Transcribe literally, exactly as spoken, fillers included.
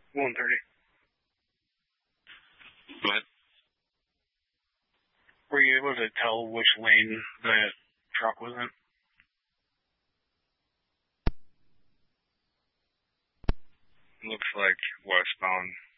one thirty. What? Were you able to tell which lane the truck was in? Looks like westbound.